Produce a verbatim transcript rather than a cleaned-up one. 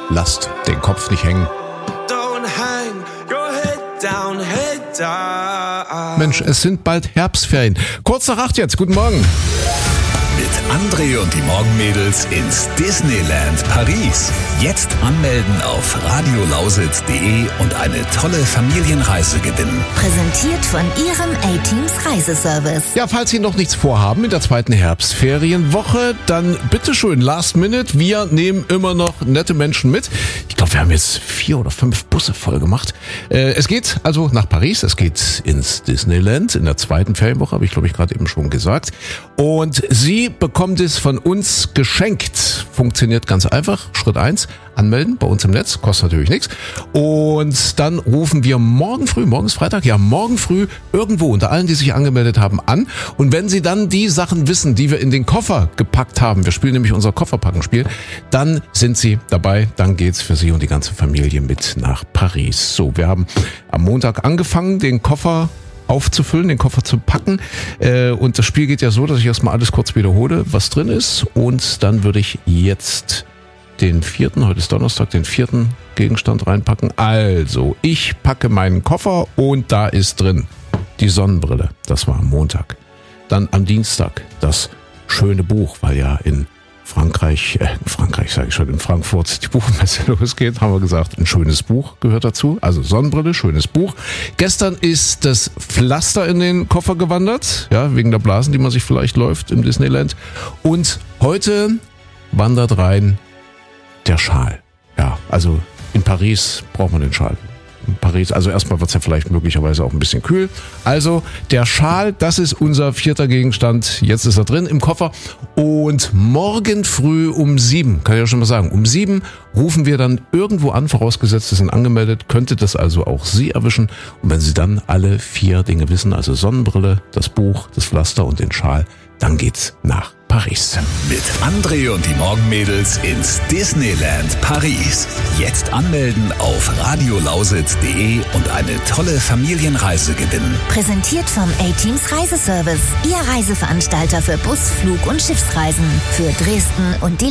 lasst den Kopf nicht hängen. Don't hang your head down, head down. Mensch, es sind bald Herbstferien. Kurz nach acht jetzt, guten Morgen. Mit André und die Morgenmädels ins Disneyland Paris. Jetzt anmelden auf radiolausitz punkt de und eine tolle Familienreise gewinnen. Präsentiert von Ihrem A-Teams Reiseservice. Ja, falls Sie noch nichts vorhaben in der zweiten Herbstferienwoche, dann bitte schön Last Minute. Wir nehmen immer noch nette Menschen mit. Ich glaube, wir haben jetzt vier oder fünf Busse voll gemacht. Äh, es geht also nach Paris, es geht ins Disneyland in der zweiten Ferienwoche, habe ich glaube ich gerade eben schon gesagt. Und Sie bekommt es von uns geschenkt. Funktioniert ganz einfach. Schritt eins, anmelden bei uns im Netz, kostet natürlich nichts. Und dann rufen wir morgen früh, morgen ist Freitag, ja morgen früh irgendwo unter allen, die sich angemeldet haben, an. Und wenn Sie dann die Sachen wissen, die wir in den Koffer gepackt haben, wir spielen nämlich unser Kofferpackenspiel, dann sind Sie dabei, dann geht's für Sie und die ganze Familie mit nach Paris. So, wir haben am Montag angefangen, den Koffer aufzufüllen, den Koffer zu packen. Und das Spiel geht ja so, dass ich erstmal alles kurz wiederhole, was drin ist. Und dann würde ich jetzt den vierten, heute ist Donnerstag, den vierten Gegenstand reinpacken. Also, ich packe meinen Koffer und da ist drin die Sonnenbrille. Das war am Montag. Dann am Dienstag das schöne Buch, weil ja in Frankreich, äh, in Frankreich sage ich schon, in Frankfurt die Buchmesse losgeht, haben wir gesagt, ein schönes Buch gehört dazu. Also Sonnenbrille, schönes Buch. Gestern ist das Pflaster in den Koffer gewandert, ja, wegen der Blasen, die man sich vielleicht läuft im Disneyland. Und heute wandert rein der Schal. Ja, also in Paris braucht man den Schal. In Paris, also erstmal wird es ja vielleicht möglicherweise auch ein bisschen kühl. Also der Schal, das ist unser vierter Gegenstand. Jetzt ist er drin im Koffer. Und morgen früh um sieben, kann ich ja schon mal sagen, um sieben rufen wir dann irgendwo an, vorausgesetzt, Sie sind angemeldet, könnte das also auch Sie erwischen. Und wenn Sie dann alle vier Dinge wissen, also Sonnenbrille, das Buch, das Pflaster und den Schal, dann geht's nach Paris. Mit André und die Morgenmädels ins Disneyland Paris. Jetzt anmelden auf radiolausitz punkt de und eine tolle Familienreise gewinnen. Präsentiert vom A-Teams Reiseservice. Ihr Reiseveranstalter für Bus-, Flug- und Schiffsreisen. Für Dresden und die